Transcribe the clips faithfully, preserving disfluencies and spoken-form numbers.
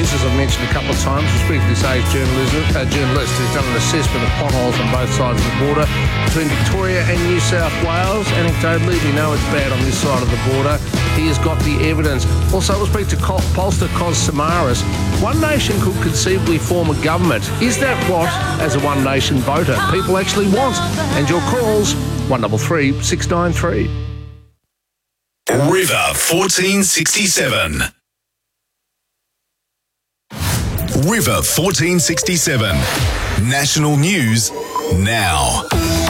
years, as I've mentioned a couple of times. We speak to this age journalist, uh, journalist who's done an assessment of potholes on both sides of the border between Victoria and New South Wales. Anecdotally, we know it's bad on this side of the border. He has got the evidence. Also, we'll speak to Polster Kos Samaras. One nation could conceivably form a government. Is that what, as a One Nation voter, people actually want? And your calls, one double three six nine three. River fourteen sixty-seven. River fourteen sixty-seven. National news now.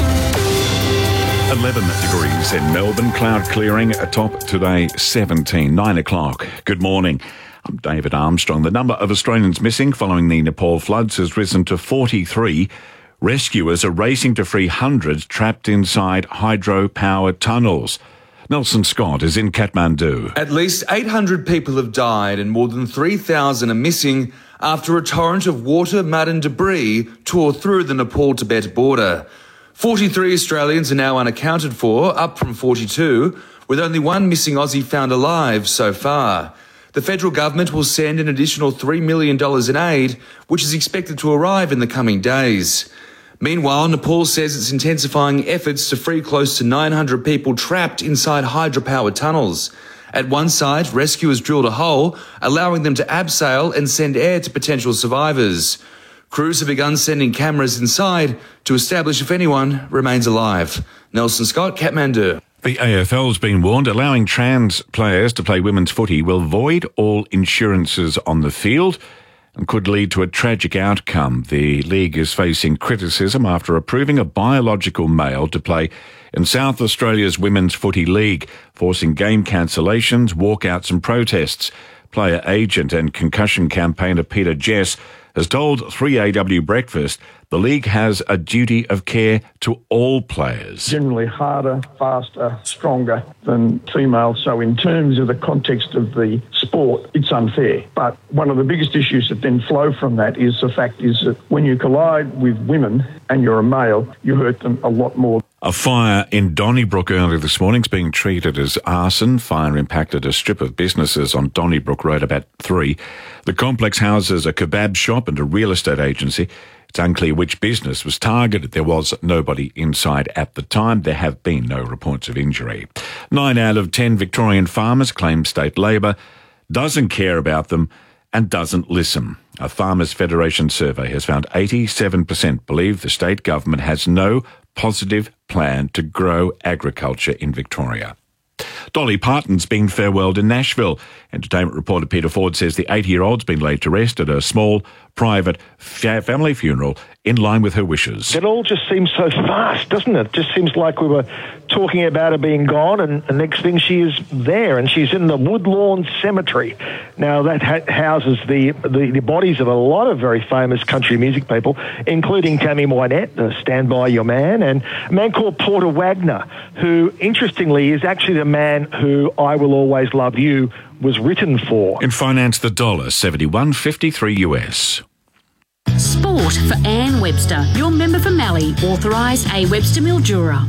eleven degrees in Melbourne, cloud clearing, atop today seventeen, nine o'clock. Good morning. I'm David Armstrong. The number of Australians missing following the Nepal floods has risen to forty-three. Rescuers are racing to free hundreds trapped inside hydro-powered tunnels. Nelson Scott is in Kathmandu. At least eight hundred people have died and more than three thousand are missing after a torrent of water, mud and debris tore through the Nepal-Tibet border. forty-three Australians are now unaccounted for, up from forty-two, with only one missing Aussie found alive so far. The federal government will send an additional three million dollars in aid, which is expected to arrive in the coming days. Meanwhile, Nepal says it's intensifying efforts to free close to nine hundred people trapped inside hydropower tunnels. At one site, rescuers drilled a hole, allowing them to abseil and send air to potential survivors. Crews have begun sending cameras inside to establish if anyone remains alive. Nelson Scott, Kathmandu. The A F L's been warned allowing trans players to play women's footy will void all insurances on the field and could lead to a tragic outcome. The league is facing criticism after approving a biological male to play in South Australia's Women's Footy League, forcing game cancellations, walkouts and protests. Player agent and concussion campaigner Peter Jess has told three A W Breakfast the league has a duty of care to all players. Generally harder, faster, stronger than females. So in terms of the context of the sport, it's unfair. But one of the biggest issues that then flow from that is the fact is that when you collide with women and you're a male, you hurt them a lot more. A fire in Donnybrook earlier this morning is being treated as arson. Fire impacted a strip of businesses on Donnybrook Road about three. The complex houses a kebab shop and a real estate agency. It's unclear which business was targeted. There was nobody inside at the time. There have been no reports of injury. Nine out of ten Victorian farmers claim state Labor doesn't care about them and doesn't listen. A Farmers Federation survey has found eighty-seven percent believe the state government has no positive plan to grow agriculture in Victoria. Dolly Parton's been farewelled in Nashville. Entertainment reporter Peter Ford says the eighty-year-old's been laid to rest at a small, private fa- family funeral in line with her wishes. It all just seems so fast, doesn't it? It just seems like we were talking about her being gone, and the next thing she is there, and she's in the Woodlawn Cemetery. Now, that ha- houses the, the, the bodies of a lot of very famous country music people, including Tammy Wynette, uh, Stand By Your Man, and a man called Porter Wagner, who, interestingly, is actually the man who I Will Always Love You was written for. In finance, the dollar, seventy-one fifty-three U S. Sport for Anne Webster, your member for Mallee, authorised A Webster Mildura.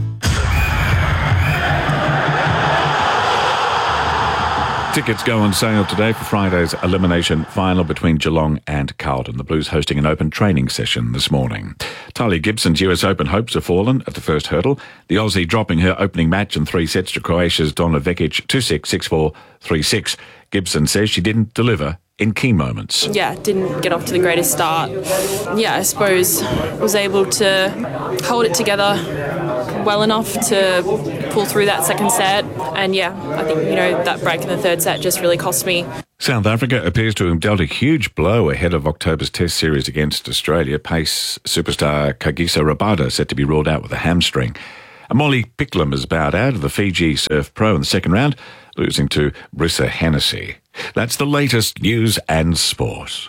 Tickets go on sale today for Friday's elimination final between Geelong and Carlton. The Blues hosting an open training session this morning. Talia Gibson's U S Open hopes have fallen at the first hurdle. The Aussie dropping her opening match in three sets to Croatia's Donna Vekic two six, six four, three six. Gibson says she didn't deliver in key moments. Yeah, didn't get off to the greatest start. Yeah, I suppose was able to hold it together well enough to pull through that second set. And yeah, I think, you know, that break in the third set just really cost me. South Africa appears to have dealt a huge blow ahead of October's Test series against Australia. Pace superstar Kagiso Rabada set to be ruled out with a hamstring. And Molly Picklum has bowed out of the Fiji Surf Pro in the second round, losing to Brissa Hennessy. That's the latest news and sport.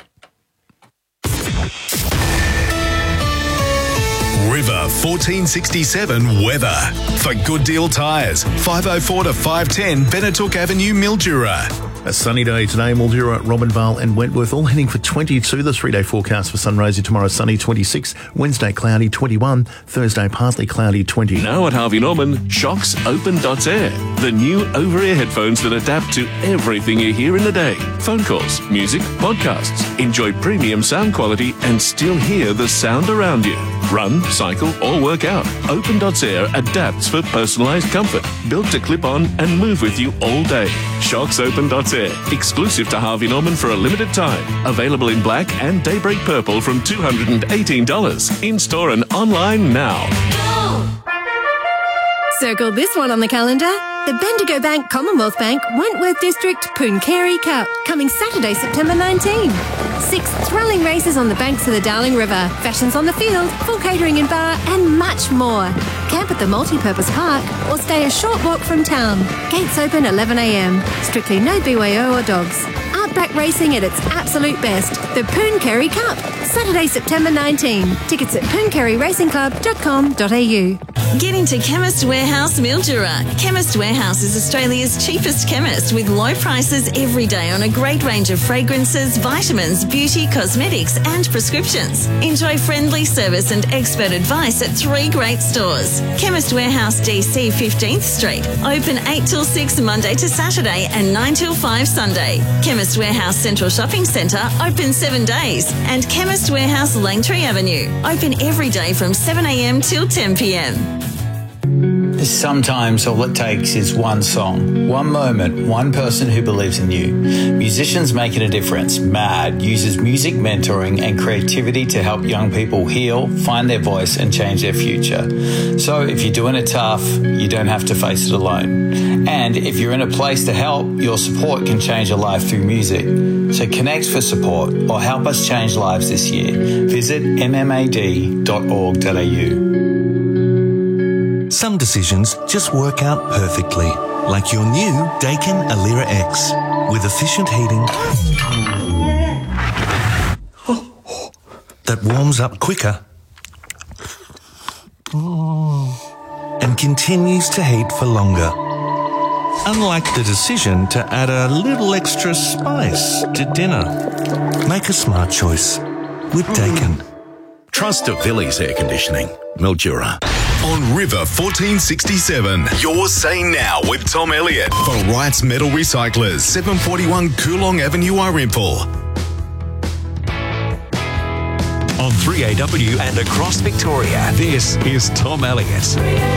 River fourteen sixty-seven weather. For Good Deal Tyres, five oh four to five ten Benetook Avenue, Mildura. A sunny day today, Mildura, Robinvale and Wentworth all heading for twenty-two. The three-day forecast for Sunraysia tomorrow, sunny twenty-six, Wednesday cloudy twenty-one, Thursday partly cloudy twenty. Now at Harvey Norman, Shocks Open Air, the new over-ear headphones that adapt to everything you hear in the day. Phone calls, music, podcasts. Enjoy premium sound quality and still hear the sound around you. Run, cycle or work out. Open Air adapts for personalised comfort, built to clip on and move with you all day. Shocks Open Air, exclusive to Harvey Norman for a limited time. Available in black and daybreak purple from two hundred eighteen dollars. In-store and online now. Circle this one on the calendar. The Bendigo Bank Commonwealth Bank Wentworth District Pooncarie Cup, coming Saturday, September nineteenth. Six thrilling races on the banks of the Darling River, fashions on the field, full catering and bar, and much more. Camp at the multi-purpose park or stay a short walk from town. Gates open eleven a m. Strictly no B Y O or dogs. Outback racing at its absolute best. The Pooncarie Cup, Saturday, September nineteenth. Tickets at pooncarie racing club dot com dot a u. Get into Chemist Warehouse Mildura. Chemist Warehouse is Australia's cheapest chemist with low prices every day on a great range of fragrances, vitamins, beauty, cosmetics and prescriptions. Enjoy friendly service and expert advice at three great stores. Chemist Warehouse D C fifteenth Street. Open eight till six Monday to Saturday and nine till five Sunday. Chemist Warehouse Central Shopping Centre open seven days. And Chemist Warehouse Langtree Avenue. Open every day from seven a m till ten p m. Sometimes all it takes is one song, one moment, one person who believes in you. Musicians Making a Difference, MAD, uses music mentoring and creativity to help young people heal, find their voice and change their future. So if you're doing it tough, you don't have to face it alone. And if you're in a place to help, your support can change a life through music. So connect for support or help us change lives this year. Visit m m a d dot org dot a u. Some decisions just work out perfectly, like your new Daikin Alira X with efficient heating that warms up quicker and continues to heat for longer. Unlike the decision to add a little extra spice to dinner. Make a smart choice with Daikin. Trust of Villiers Air Conditioning, Mildura. On River fourteen sixty-seven, you're saying now with Tom Elliott for Wright's Metal Recyclers, seven forty-one Coolong Avenue, Arimpool. On three A W and across Victoria, this is Tom Elliott.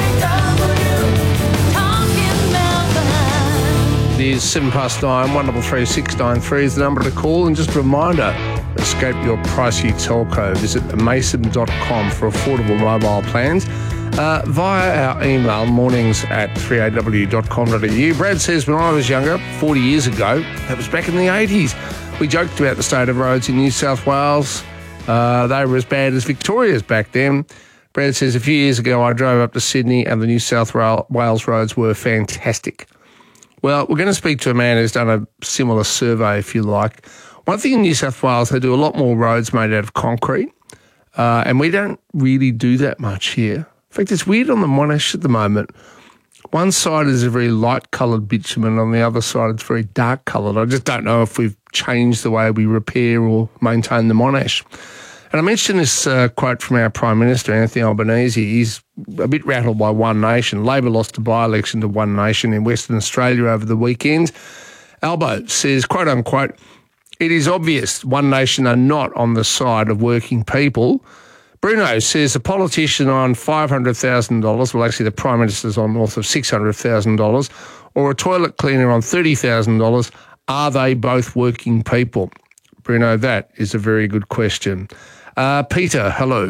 It is seven past nine, one double three six nine three is the number to call. And just a reminder, escape your pricey telco. Visit mason dot com for affordable mobile plans. Uh, via our email, mornings at three a w dot com dot a u. Brad says, when I was younger, forty years ago, that was back in the eighties, we joked about the state of roads in New South Wales. Uh, they were as bad as Victoria's back then. Brad says, a few years ago, I drove up to Sydney and the New South Wales roads were fantastic. Well, we're going to speak to a man who's done a similar survey, if you like. One thing in New South Wales, they do a lot more roads made out of concrete, uh, and we don't really do that much here. In fact, it's weird on the Monash at the moment. One side is a very light-coloured bitumen, on the other side it's very dark-coloured. I just don't know if we've changed the way we repair or maintain the Monash. And I mentioned this uh, quote from our Prime Minister, Anthony Albanese. He's a bit rattled by One Nation. Labor lost a by-election to One Nation in Western Australia over the weekend. Albo says, quote-unquote, it is obvious One Nation are not on the side of working people. Bruno says a politician on five hundred thousand dollars, well, actually the Prime Minister's on north of six hundred thousand dollars, or a toilet cleaner on thirty thousand dollars, are they both working people? Bruno, that is a very good question. Uh, Peter, hello.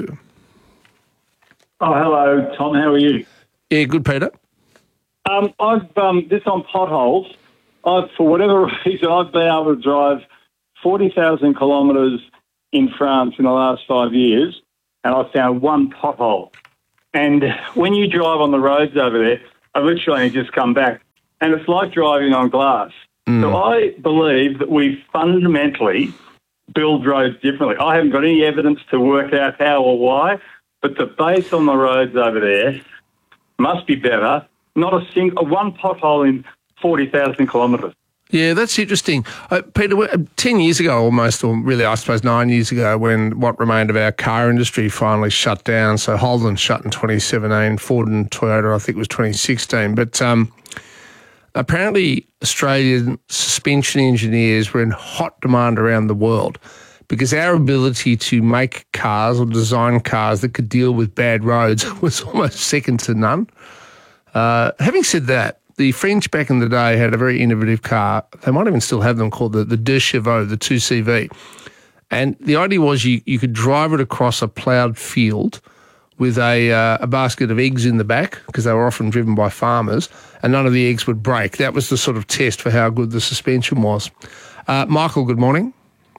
Oh, hello, Tom. How are you? Yeah, good, Peter. Um, I've um, just on potholes. I've, for whatever reason, I've been able to drive forty thousand kilometres in France in the last five years, and I found one pothole. And when you drive on the roads over there, I literally only just come back, and it's like driving on glass. Mm. So I believe that we fundamentally build roads differently. I haven't got any evidence to work out how or why, but the base on the roads over there must be better. Not a single, one pothole in forty thousand kilometres. Yeah, that's interesting. Uh, Peter, ten years ago almost, or really I suppose nine years ago, when what remained of our car industry finally shut down, so Holden shut in twenty seventeen, Ford and Toyota I think was twenty sixteen, but um, apparently Australian suspension engineers were in hot demand around the world because our ability to make cars or design cars that could deal with bad roads was almost second to none. Uh, having said that, the French back in the day had a very innovative car. They might even still have them called the, the Deux Chevaux, the two C V. And the idea was you, you could drive it across a ploughed field with a, uh, a basket of eggs in the back because they were often driven by farmers, and none of the eggs would break. That was the sort of test for how good the suspension was. Uh, Michael, good morning.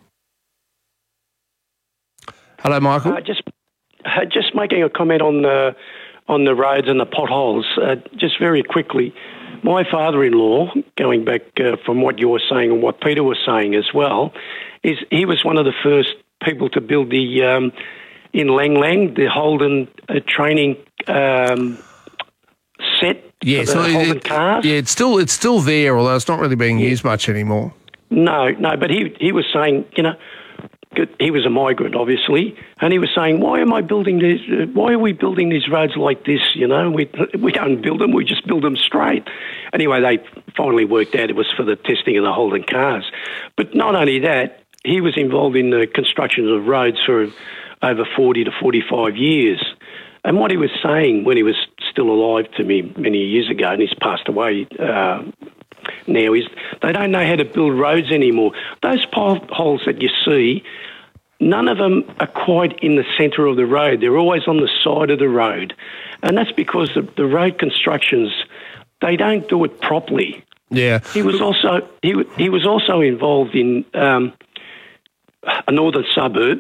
Hello, Michael. Uh, just, uh, just making a comment on the on the roads and the potholes. Uh, just very quickly, my father-in-law, going back uh, from what you were saying and what Peter was saying as well, is he was one of the first people to build the um, in Lang Lang the Holden uh, training um, set. Yeah, for so the it, Holden it- cars. yeah, it's still it's still there, although it's not really being used much anymore. No, no, but he he was saying, you know, he was a migrant, obviously, and he was saying, why am I building these, uh, why are we building these roads like this, you know? We we don't build them, we just build them straight. Anyway, they finally worked out it was for the testing of the Holden cars. But not only that, he was involved in the construction of roads for over forty to forty-five years. And what he was saying when he was still alive to me many years ago, and he's passed away uh, now, is they don't know how to build roads anymore. Those potholes that you see, none of them are quite in the centre of the road. They're always on the side of the road. And that's because the, the road constructions, they don't do it properly. Yeah. He was also he, wa- he was also involved in um, northern suburbs,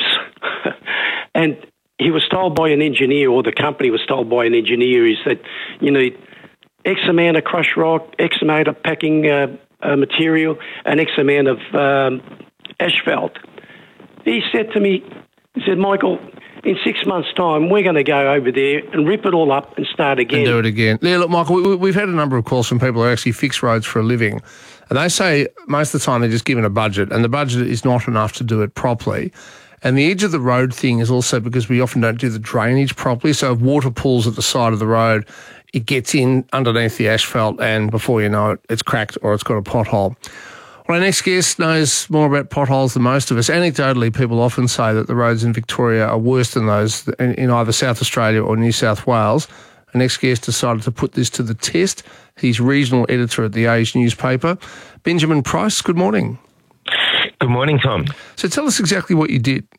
and he was told by an engineer, or the company was told by an engineer, is that you need X amount of crushed rock, X amount of packing uh, uh, material, and X amount of um, asphalt. He said to me, he said, Michael, in six months' time, we're going to go over there and rip it all up and start again. And do it again. Yeah, look, Michael, we, we've had a number of calls from people who actually fix roads for a living, and they say most of the time they're just given a budget, and the budget is not enough to do it properly. And the edge of the road thing is also because we often don't do the drainage properly. So if water pools at the side of the road, it gets in underneath the asphalt, and before you know it, it's cracked or it's got a pothole. Well, our next guest knows more about potholes than most of us. Anecdotally, people often say that the roads in Victoria are worse than those in, in either South Australia or New South Wales. Our next guest decided to put this to the test. He's regional editor at the Age newspaper. Benjamin Price, good morning. Good morning, Tom. So tell us exactly what you did.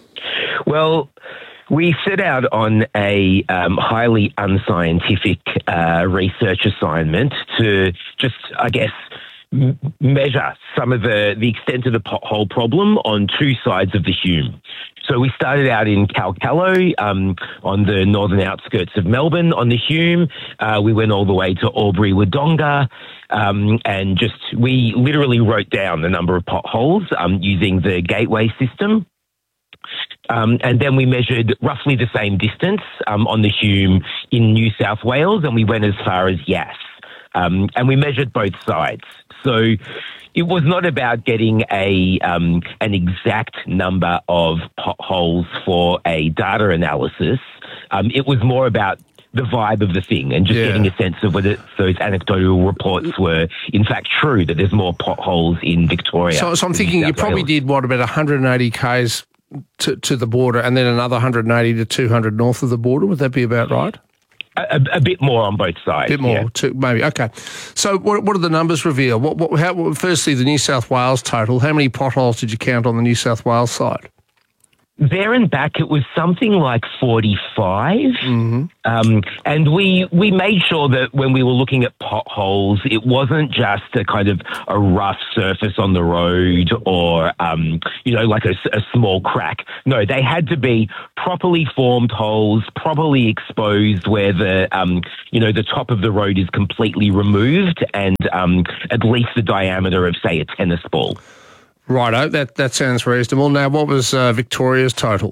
Well, we set out on a um, highly unscientific uh, research assignment to just, I guess, m- measure some of the, the extent of the pothole problem on two sides of the Hume. So we started out in Calcallo, um, on the northern outskirts of Melbourne on the Hume. Uh, we went all the way to Albury-Wodonga, um, and just, we literally wrote down the number of potholes um, using the gateway system. Um, and then we measured roughly the same distance um, on the Hume in New South Wales, and we went as far as Yass. Um, and we measured both sides. So it was not about getting a um, an exact number of potholes for a data analysis. Um, it was more about the vibe of the thing and just Yeah. getting a sense of whether those anecdotal reports were in fact true, that there's more potholes in Victoria. So, so I'm than thinking New you South probably Wales. did, what, about one hundred eighty kays to, to the border and then another one hundred eighty to two hundred north of the border. Would that be about right? A, a, a bit more on both sides. A bit more, yeah. too, maybe. Okay. So what, what do the numbers reveal? What, what, how, firstly, the New South Wales total. How many potholes did you count on the New South Wales side? There and back, it was something like forty-five. Mm-hmm. Um, and we we made sure that when we were looking at potholes, it wasn't just a kind of a rough surface on the road or, um, you know, like a, a small crack. No, they had to be properly formed holes, properly exposed where the, um, you know, the top of the road is completely removed and um, at least the diameter of, say, a tennis ball. Righto, that, that sounds reasonable. Now, what was uh, Victoria's total?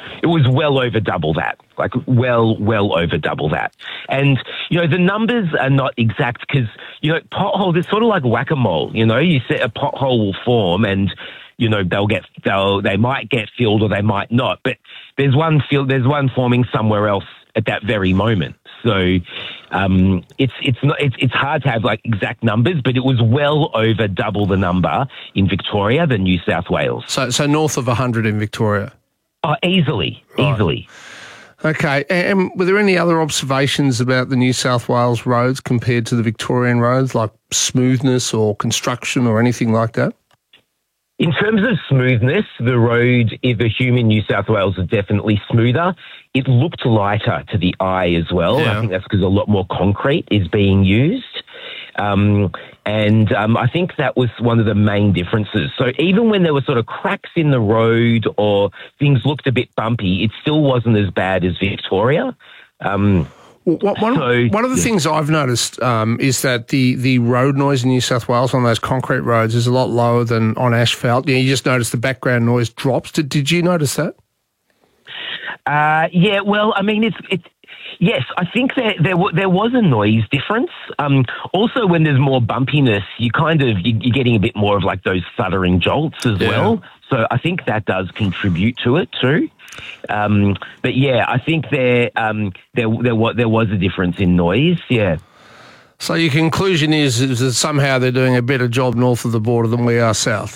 it was well over double that, like well, well over double that. And, you know, the numbers are not exact because, you know, potholes, it's sort of like whack-a-mole, you know, you set a pothole will form and, you know, they'll get, they'll, they might get filled or they might not, but there's one fill, there's one forming somewhere else at that very moment. So, um, it's, it's not, it's, it's hard to have like exact numbers, but it was well over double the number in Victoria than New South Wales. So, so north of one hundred in Victoria? Oh, easily, right. easily. Okay, and were there any other observations about the New South Wales roads compared to the Victorian roads, like smoothness or construction or anything like that? In terms of smoothness, the road, the Hume in New South Wales is definitely smoother. It looked lighter to the eye as well. Yeah. I think that's because a lot more concrete is being used. Um, and um, I think that was one of the main differences. So even when there were sort of cracks in the road or things looked a bit bumpy, it still wasn't as bad as Victoria. Um, Well, one, so, one of the yeah. things I've noticed um, is that the, the road noise in New South Wales on those concrete roads is a lot lower than on asphalt. You know, you just notice the background noise drops. Did, did you notice that? Uh, yeah, well, I mean, it's it's yes, I think there there, w- there was a noise difference. Um, also, when there's more bumpiness, you kind of you, you're getting a bit more of like those thuddering jolts as yeah. well. So I think that does contribute to it too. Um, but yeah, I think there um, there there was there was a difference in noise. Yeah. So your conclusion is, is that somehow they're doing a better job north of the border than we are south.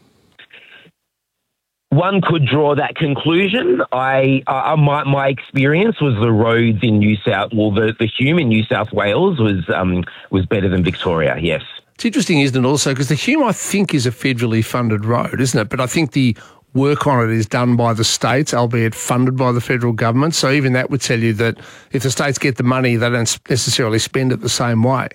One could draw that conclusion. I, uh, my, my experience was the roads in New South, well, the, the Hume in New South Wales was um, was better than Victoria. Yes. It's interesting, isn't it? Also, because the Hume, I think, is a federally funded road, isn't it? But I think the work on it is done by the states, albeit funded by the federal government. So even that would tell you that if the states get the money, they don't necessarily spend it the same way.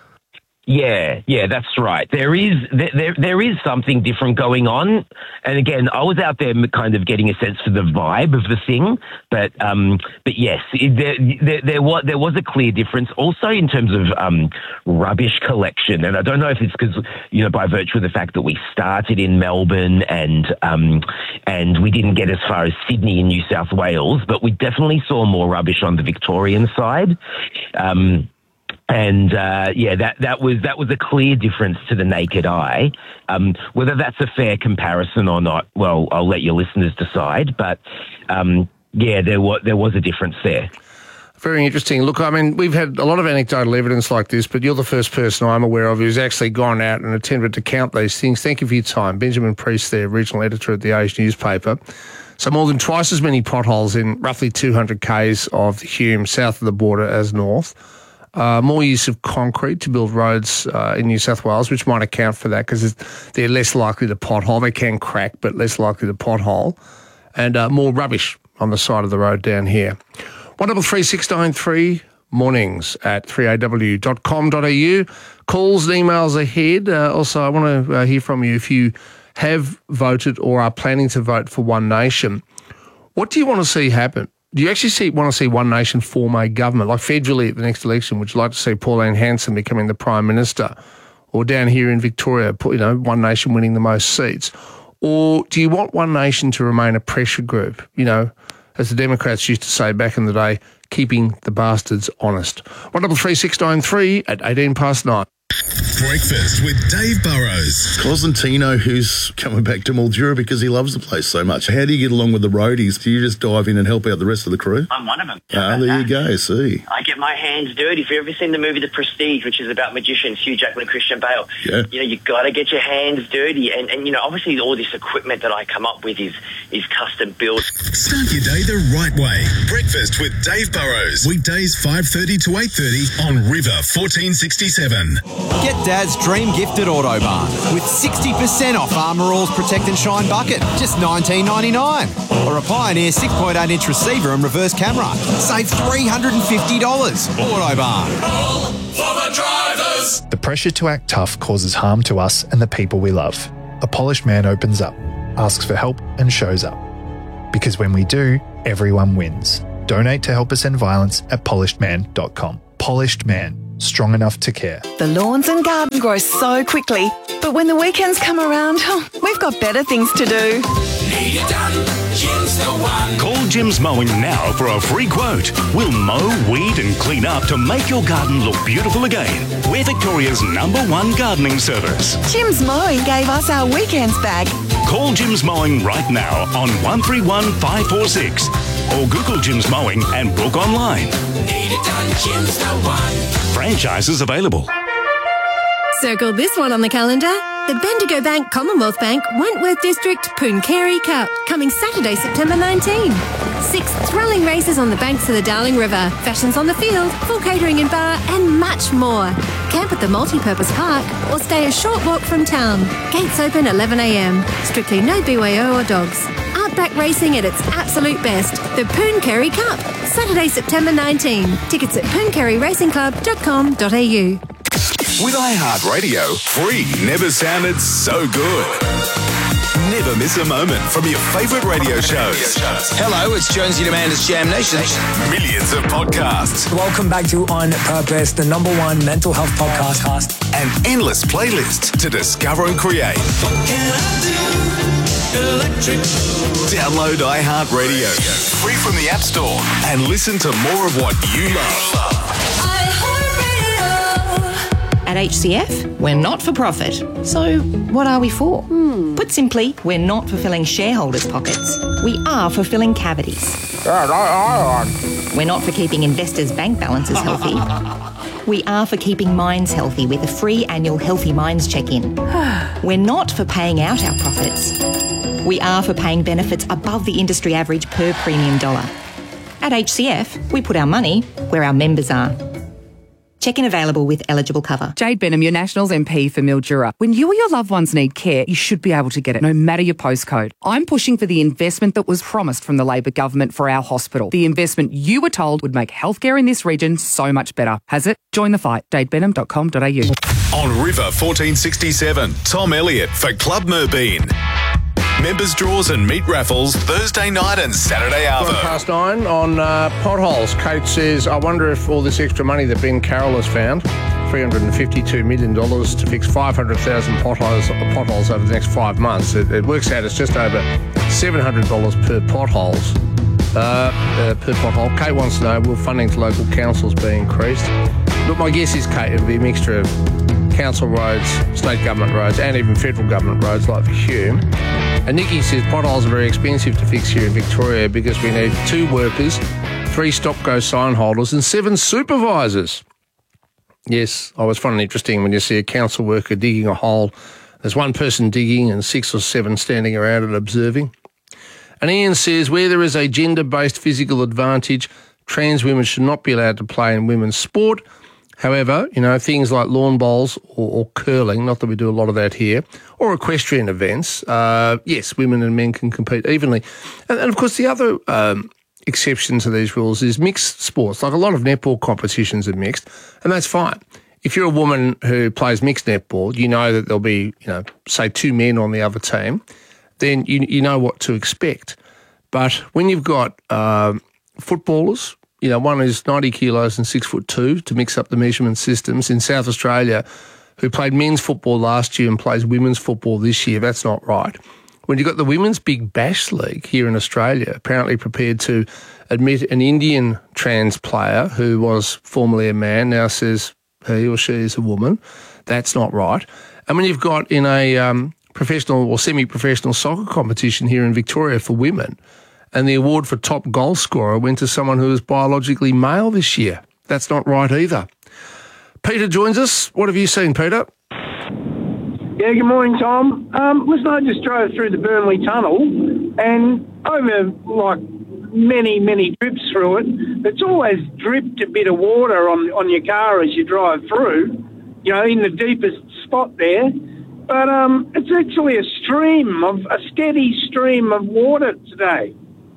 Yeah, yeah, that's right. There is there there is something different going on, and again, I was out there kind of getting a sense for the vibe of the thing, but um, but yes, it, there, there there was there was a clear difference. Also, in terms of um, rubbish collection, and I don't know if it's because you know by virtue of the fact that we started in Melbourne and um, and we didn't get as far as Sydney in New South Wales, but we definitely saw more rubbish on the Victorian side. Um, And uh, yeah, that, that was that was a clear difference to the naked eye. Um, whether that's a fair comparison or not, well, I'll let your listeners decide. But um, yeah, there was there was a difference there. Very interesting. Look, I mean, we've had a lot of anecdotal evidence like this, but you're the first person I'm aware of who's actually gone out and attempted to count these things. Thank you for your time. Benjamin Priest there, regional editor at the Age newspaper. So more than twice as many potholes in roughly two hundred kays of the Hume south of the border as north. Uh, more use of concrete to build roads uh, in New South Wales, which might account for that because they're less likely to pothole. They can crack, but less likely to pothole. And uh, more rubbish on the side of the road down here. one double three six nine three mornings at three a w dot com dot a u. Calls and emails ahead. Uh, also, I want to uh, hear from you if you have voted or are planning to vote for One Nation. What do you want to see happen? Do you actually see, want to see One Nation form a government? Like federally at the next election, would you like to see Pauline Hanson becoming the Prime Minister? Or down here in Victoria, you know, One Nation winning the most seats? Or do you want One Nation to remain a pressure group? You know, as the Democrats used to say back in the day, keeping the bastards honest. one double three six nine three at eighteen past nine. Breakfast with Dave Burrows. Cosentino, who's coming back to Mildura because he loves the place so much. How do you get along with the roadies? Do you just dive in and help out the rest of the crew? I'm one of them. Ah, there you go, see. I get my hands dirty. If you've ever seen the movie The Prestige, which is about magicians, Hugh Jackman and Christian Bale, yeah. you know, you've got to get your hands dirty. And, and, you know, obviously all this equipment that I come up with is, is custom built. Start your day the right way. Breakfast with Dave Burrows. Weekdays five thirty to eight thirty on River fourteen sixty-seven. Get Dad's dream gift at Autobarn with sixty percent off Armour All's Protect and Shine bucket, just nineteen ninety-nine. Or a Pioneer six point eight inch receiver and reverse camera. Save three hundred fifty dollars. Autobarn. All for the drivers. The pressure to act tough causes harm to us and the people we love. A polished man opens up, asks for help and shows up. Because when we do, everyone wins. Donate to help us end violence at polished man dot com. Polished Man. strong enough to care. The lawns and garden grow so quickly, but when the weekends come around, oh, we've got better things to do. Need it done, Jim's the one. Call Jim's Mowing now for a free quote. We'll mow, weed and clean up to make your garden look beautiful again. We're Victoria's number one gardening service. Jim's Mowing gave us our weekends back. Call Jim's Mowing right now on one three one five four six or Google Jim's Mowing and book online. Need it done, Jim's the one. Franchises available. Circle this one on the calendar. The Bendigo Bank Commonwealth Bank Wentworth District Pooncarie Cup, coming Saturday, September nineteenth. Six thrilling races on the banks of the Darling River, fashions on the field, full catering and bar, and much more. Camp at the multi-purpose park or stay a short walk from town. Gates open eleven a m. Strictly no B Y O or dogs. Outback racing at its absolute best. The Pooncarie Cup, Saturday, September nineteenth. Tickets at pooncarie racing club dot com dot a u. With iHeartRadio, free never sounded so good. Never miss a moment from your favourite radio shows. Hello, it's Jonesy Amanda's Jam Nation. Millions of podcasts. Welcome back to On Purpose, the number one mental health podcast. And endless playlists to discover and create. Download iHeartRadio, free from the App Store, and listen to more of what you love. At H C F, we're not for profit. So what are we for? Hmm. Put simply, we're not for filling shareholders' pockets. We are for filling cavities. We're not for keeping investors' bank balances healthy. We are for keeping minds healthy with a free annual Healthy Minds check-in. We're not for paying out our profits. We are for paying benefits above the industry average per premium dollar. At H C F, we put our money where our members are. Check-in available with eligible cover. Jade Benham, your Nationals M P for Mildura. When you or your loved ones need care, you should be able to get it, no matter your postcode. I'm pushing for the investment that was promised from the Labor government for our hospital. The investment you were told would make healthcare in this region so much better. Has it? Join the fight. jade benham dot com dot a u. On River fourteen sixty-seven, Tom Elliott for Club Merbeen. Members draws and meat raffles Thursday night and Saturday One arvo. past nine on uh, potholes. Kate says, I wonder if all this extra money that Ben Carroll has found, three hundred fifty-two million dollars to fix five hundred thousand potholes, potholes over the next five months, it, it works out it's just over seven hundred dollars per potholes. Uh, uh, per pothole. Kate wants to know, will funding to local councils be increased? Look, my guess is, Kate, it'll be a mixture of council roads, state government roads, and even federal government roads like Hume. And Nikki says potholes are very expensive to fix here in Victoria because we need two workers, three stop-go sign holders and seven supervisors. Yes, I always find it interesting when you see a council worker digging a hole. There's one person digging and six or seven standing around and observing. And Ian says where there is a gender-based physical advantage, trans women should not be allowed to play in women's sport. However, you know, things like lawn bowls or, or curling, not that we do a lot of that here, or equestrian events, uh, yes, women and men can compete evenly. And, and of course, the other um, exception to these rules is mixed sports. Like a lot of netball competitions are mixed, and that's fine. If you're a woman who plays mixed netball, you know that there'll be, you know, say two men on the other team, then you, you know what to expect. But when you've got uh, footballers, you know, one is ninety kilos and six foot two to mix up the measurement systems in South Australia, who played men's football last year and plays women's football this year. That's not right. When you've got the Women's Big Bash League here in Australia, apparently prepared to admit an Indian trans player who was formerly a man, now says he or she is a woman, that's not right. And when you've got in a um, professional or semi-professional soccer competition here in Victoria for women, and the award for top goal scorer went to someone who was biologically male this year. That's not right either. Peter joins us. What have you seen, Peter? Yeah, good morning, Tom. Um, listen, I just drove through the Burnley Tunnel, and over, like, many, many trips through it, it's always dripped a bit of water on, on your car as you drive through, you know, in the deepest spot there. But um, it's actually a stream, of a steady stream of water today.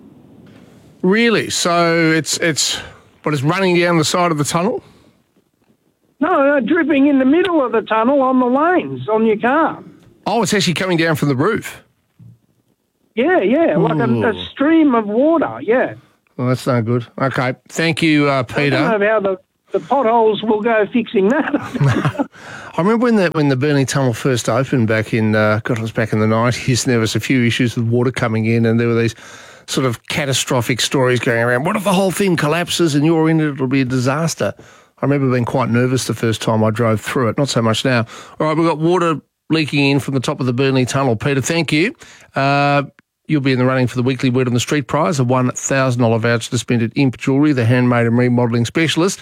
Really? So it's, it's what, is running down the side of the tunnel? No, no, dripping in the middle of the tunnel on the lanes on your car. Oh, it's actually coming down from the roof? Yeah, yeah, like a, a stream of water, yeah. Well, that's no good. Okay, thank you, uh, Peter. I don't know how the, the potholes will go fixing that. I remember when the when the Burnley Tunnel first opened back in, uh, God, it was back in the nineties, and there was a few issues with water coming in, and there were these sort of catastrophic stories going around. What if the whole thing collapses and you're in it? It'll be a disaster. I remember being quite nervous the first time I drove through it. Not so much now. All right, we've got water leaking in from the top of the Burnley Tunnel. Peter, thank you. Uh, you'll be in the running for the weekly Word on the Street prize, a one thousand dollars voucher to spend at Imp Jewellery, the handmade and remodelling specialist.